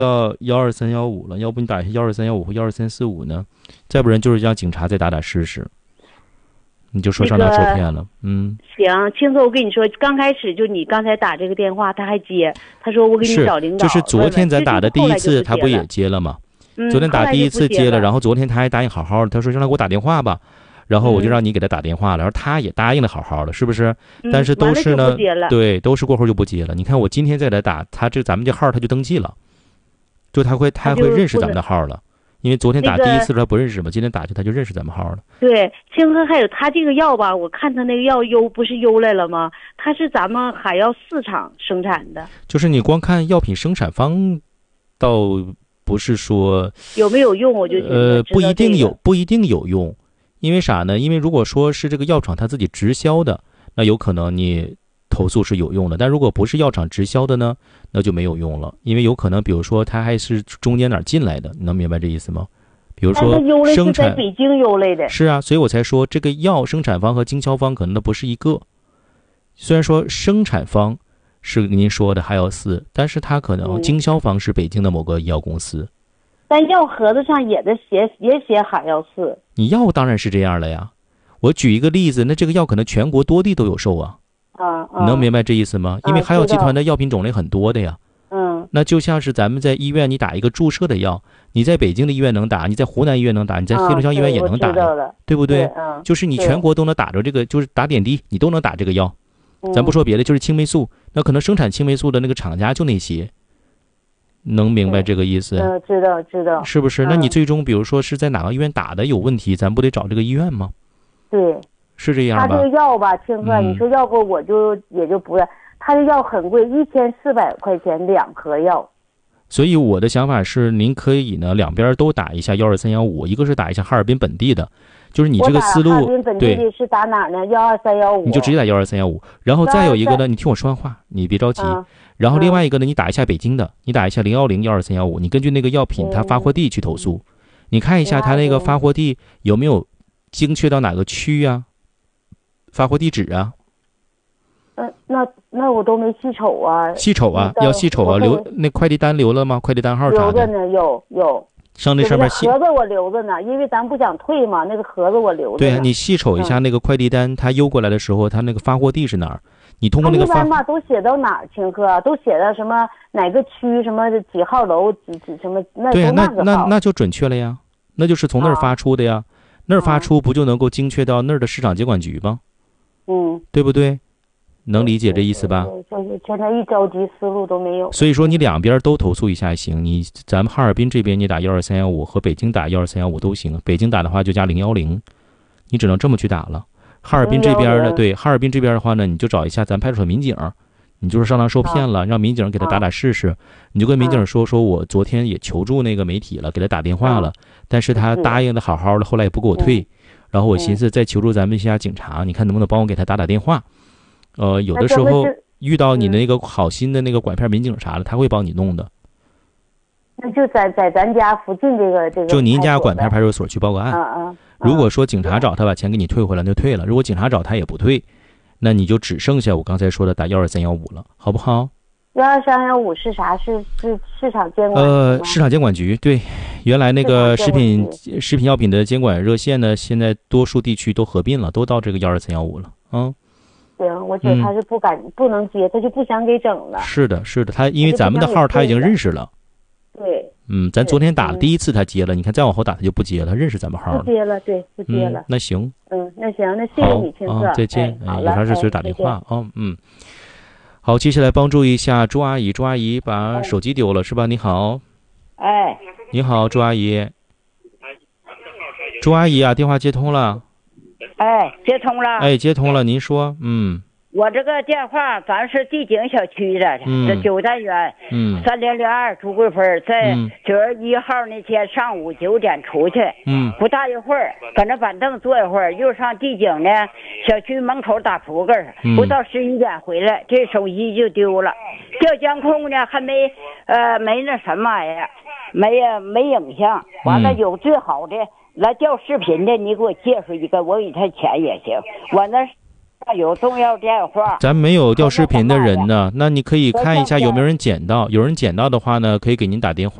到12315了，要不你打一下12315或12345呢？再不然就是让警察再打试试。你就说上当受骗了， 行，青哥，我跟你说，刚开始就你刚才打这个电话，他还接，他说我给你找领导， 就是昨天咱打的第一次，他不也接了吗？昨天打第一次接了，然后昨天他还答应好好的，他说让他给我打电话吧，然后我就让你给他打电话了，然后他也答应的好好的，是不是？但是都是呢，对，都是过后就不接了。你看我今天再来打，他咱们这号他就登记了，就他会认识咱们的号了。因为昨天打第一次他不认识嘛，今天打去他就认识咱们号了。 对，青哥，还有他这个药吧，我看他那个药不是邮来了吗？他是咱们海药4厂生产的。 就是你光看药品生产方，倒不是说有没有用，我就觉得不一定有用，因为啥呢？因为如果说是这个药厂他自己直销的，那有可能你投诉是有用的，但如果不是药厂直销的呢，那就没有用了，因为有可能比如说它还是中间哪进来的，你能明白这意思吗？比如说生产， 在北京邮来的。 是啊，所以我才说这个药生产方和经销方可能都不是一个。虽然说生产方是您说的海药4，但是它可能经销方是北京的某个医药公司。 但药盒子上也写海药4。 你药当然是这样了呀。我举一个例子，那这个药可能全国多地都有售啊。你能明白这意思吗？因为海药集团的药品种类很多的呀。那就像是咱们在医院你打一个注射的药，你在北京的医院能打，你在湖南医院能打，你在黑龙江医院也能打，对不对？就是你全国都能打着这个，就是打点滴你都能打这个药。咱不说别的，就是青霉素，那可能生产青霉素的那个厂家就那些。能明白这个意思？ 知道。 是不是？那你最终比如说是在哪个医院打的有问题，咱不得找这个医院吗？ 对。 是这样吧？ 他这个药吧，青哥，你说要不我也就不要。他这药很贵，1400块钱2盒药。 所以我的想法是，您可以呢两边都打一下12315，一个是打一下哈尔滨本地的，就是你这个思路。 哈尔滨本地的是打哪呢？12315。 你就直接打12315，然后再有一个呢，你听我说完话，你别着急。然后另外一个呢，你打一下北京的，你打一下010-12315，你根据那个药品它发货地去投诉，你看一下它那个发货地有没有精确到哪个区啊？发货地址啊？ 那我都没细瞅啊。 细瞅啊，要细瞅啊。留那快递单留了吗？快递单号啥的？ 留着呢，有。 上那上面盒子我留着呢，因为咱不想退嘛，那个盒子我留着。 对啊，你细瞅一下那个快递单，它邮过来的时候，它那个发货地是哪儿？你通过那个一般吧，都写到哪儿？青哥都写到什么哪个区，什么几号楼，几什么那。 对呀，那就准确了呀，那就是从那儿发出的呀，那儿发出不就能够精确到那儿的市场监管局吗？对不对？能理解这意思吧？ 现在一着急思路都没有。 所以说你两边都投诉一下行，咱们哈尔滨这边你打12315和北京打12315都行，北京打的话就加010，你只能这么去打了。哈尔滨这边呢，对，哈尔滨这边的话呢，你就找一下咱派出所民警，你就是上当受骗了，让民警给他打试试，你就跟民警说我昨天也求助那个媒体了，给他打电话了，但是他答应的好好的，后来也不给我退，然后我寻思再求助咱们一下警察，你看能不能帮我给他打电话。有的时候遇到你那个好心的那个拐骗民警啥的，他会帮你弄的。 那就在咱家附近这个就您家拐骗派出所去报个案。如果说警察找他把钱给你退回来就退了，如果警察找他也不退，那你就只剩下我刚才说的打12315了，好不好 ？12315是啥？是市场监管市场监管局。对，原来那个食品药品的监管热线呢，现在多数地区都合并了，都到这个12315了啊。 行，我觉得他是不能接，他就不想给整了。 是的，他因为咱们的号他已经认识了。 对。 咱昨天打了第一次他接了，你看再往后打他就不接了，他认识咱们号了。 不接了，对，不接了。 那行。 那行，那谢谢你，青哥。 再见。有啥事随时打电话啊。好，接下来帮助一下朱阿姨。朱阿姨把手机丢了是吧？你好。你好，朱阿姨。朱阿姨啊，电话接通了。 接通了。 接通了，您说。 我这个电话咱是地景小区的，这9单元，3002朱桂芬，在9月1号那天上午9点出去，不大一会儿搁那板凳坐一会儿，又上地景呢小区门口打扑克，不到11点回来，这手机就丢了，调监控呢还没那什么玩意儿，没影像，完了有最好的来调视频的，你给我介绍一个，我给他钱也行，我那有重要电话。 咱没有掉视频的人呢，那你可以看一下有没有人捡到，有人捡到的话呢，可以给您打电话。